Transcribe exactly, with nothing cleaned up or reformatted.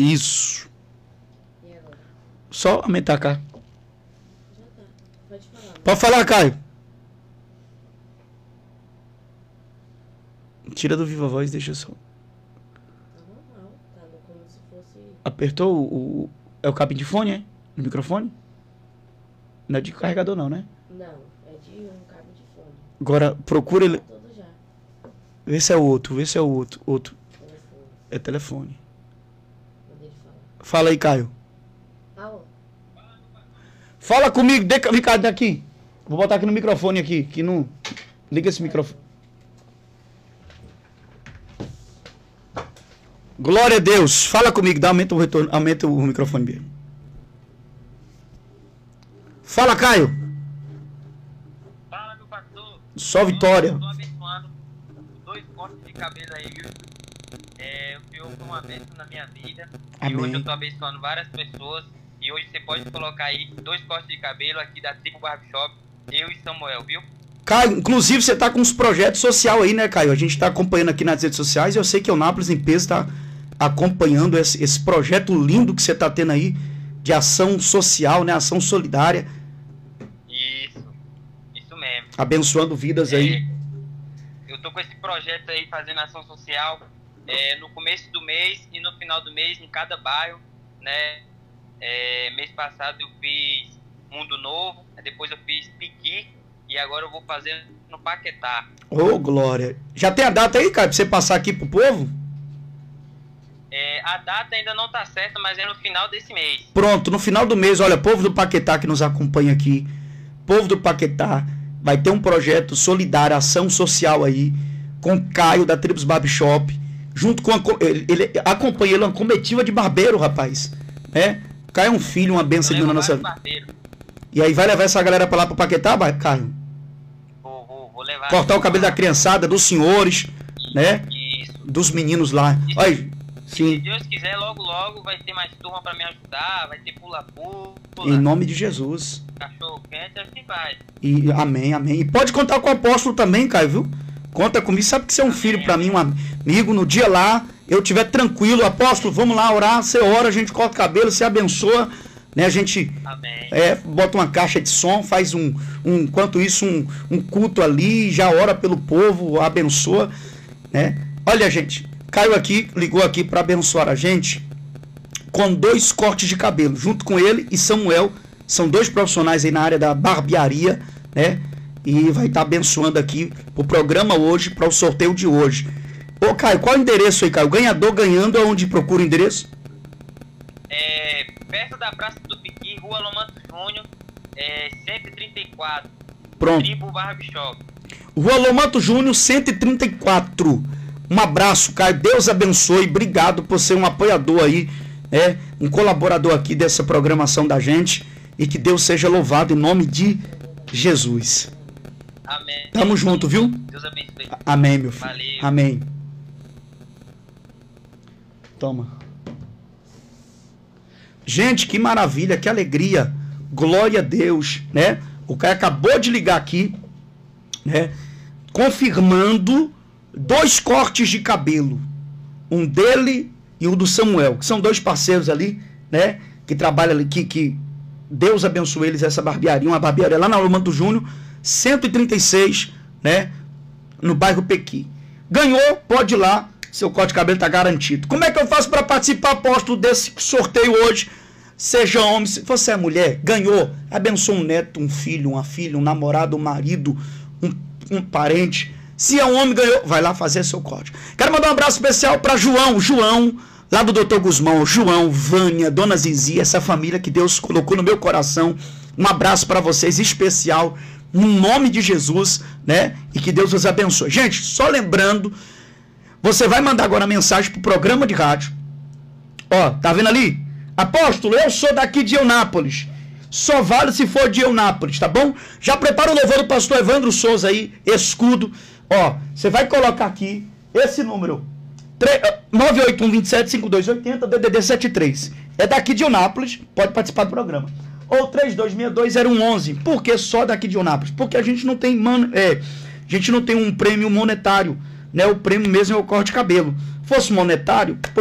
Isso. E agora? Só aumentar cá. Já tá. Pode falar. Pode falar, Caio. Tira do Viva Voz, deixa só. Tá normal. Tá como se fosse... Apertou o, o... É o cabo de fone, é? No microfone? Não é de carregador não, né? Não, é de um cabo de fone. Agora, procura ele... Tá todo já. Vê se é o outro, vê se é o outro. Outro. Telefone. É telefone. Manda ele falar. Fala aí, Caio. Alô? Fala comigo, de... Ricardo, daqui. Vou botar aqui no microfone aqui, que não... Liga esse microfone. Glória a Deus. Fala comigo, dá, aumenta o retorno, aumenta o microfone dele. Fala, Caio. Fala, meu pastor. Só vitória. Eu tô abençoando dois cortes de cabelo aí, viu? É, o Senhor foi uma bênção na minha vida. Amém. E hoje eu tô abençoando várias pessoas. E hoje você pode colocar aí dois cortes de cabelo aqui da Tribo Barbershop, eu e Samuel, viu? Caio, inclusive você tá com uns projetos social aí, né, Caio? A gente tá acompanhando aqui nas redes sociais. Eu sei que o Nápoles em Peso tá acompanhando esse, esse projeto lindo que você tá tendo aí de ação social, né? Ação solidária. Isso, isso mesmo. Abençoando vidas aí. É, eu tô com esse projeto aí fazendo ação social é, no começo do mês e no final do mês em cada bairro, né? É, mês passado eu fiz Mundo Novo, depois eu fiz Piqui e agora eu vou fazer no Paquetá. Ô, glória. Já tem a data aí, Caio, pra você passar aqui pro povo? É, a data ainda não tá certa, mas é no final desse mês. Pronto, no final do mês, olha, povo do Paquetá que nos acompanha aqui, povo do Paquetá, vai ter um projeto solidário, ação social aí, com o Caio da Tribos Barbershop, junto com a, ele, ele acompanha ele uma comitiva de barbeiro, rapaz, né? Caio é um filho, uma benção Eu na levo nossa vários vida. barbeiros. E aí vai levar essa galera pra lá pro Paquetá, vai, Caio? Vou, vou, vou levar. Cortar o cabelo da criançada, dos senhores, né? Isso. Dos meninos lá. Olha, Se sim, Deus quiser, logo logo vai ter mais turma pra me ajudar, vai ter pula-pula, em nome de Jesus. cachorro quente, assim vai. E amém, amém. E pode contar com o apóstolo também, Caio, viu? Conta comigo. Sabe que você é um filho pra mim, um amigo. No dia lá, eu estiver tranquilo, apóstolo, vamos lá orar. Você ora, a gente corta o cabelo, você abençoa, né? A gente Amém. é, bota uma caixa de som, faz um, um enquanto isso, um, um culto ali, já ora pelo povo, abençoa, né? Olha, gente, Caio aqui, ligou aqui pra abençoar a gente com dois cortes de cabelo, junto com ele e Samuel. São dois profissionais aí na área da barbearia, né? E vai estar abençoando aqui o programa hoje, para o sorteio de hoje. Ô, Caio, qual é o endereço aí, Caio? Ganhador ganhando, aonde procura o endereço? É, perto da Praça do Piqui, Rua Lomanto Júnior, é, cento e trinta e quatro. Pronto. Tribo Barbershop. Rua Lomanto Júnior, cento e trinta e quatro. Um abraço, Caio. Deus abençoe. Obrigado por ser um apoiador aí, né? Um colaborador aqui dessa programação da gente. E que Deus seja louvado em nome de Jesus. Amém. Tamo junto, viu? Deus abençoe. Amém, meu filho. Valeu. Amém. Toma. Gente, que maravilha, que alegria. Glória a Deus, né? O Caio acabou de ligar aqui, né? Confirmando dois cortes de cabelo. Um dele e o do Samuel, que são dois parceiros ali, né? Que trabalham ali, que, que Deus abençoe eles, essa barbearia, uma barbearia lá na Lomanto Júnior, cento e trinta e seis, né? No bairro Pequi. Ganhou, pode ir lá, seu corte de cabelo tá garantido. Como é que eu faço para participar, apóstolo, desse sorteio hoje? Seja homem, se você é mulher, ganhou, abençoa um neto, um filho, uma filha, um namorado, um marido, um, um parente. Se é um homem, ganhou, vai lá fazer seu corte. Quero mandar um abraço especial para João, João, lá do doutor Guzmão, João, Vânia, Dona Zizi, essa família que Deus colocou no meu coração. Um abraço para vocês especial, no nome de Jesus, né? E que Deus os abençoe. Gente, só lembrando, você vai mandar agora mensagem pro programa de rádio. Ó, tá vendo ali? Apóstolo, eu sou daqui de Eunápolis. Só vale se for de Eunápolis, tá bom? Já prepara o louvor do pastor Evandro Souza aí, escudo. Ó, você vai colocar aqui esse número nove oito um, dois sete, cinco dois oito zero, D D D setenta e três. É daqui de Eunápolis, pode participar do programa. Ou três dois seis dois zero um um um. Por que só daqui de Eunápolis? Porque a gente não tem, man, é, a gente não tem um prêmio monetário, né? O prêmio mesmo é o corte de cabelo. Fosse monetário,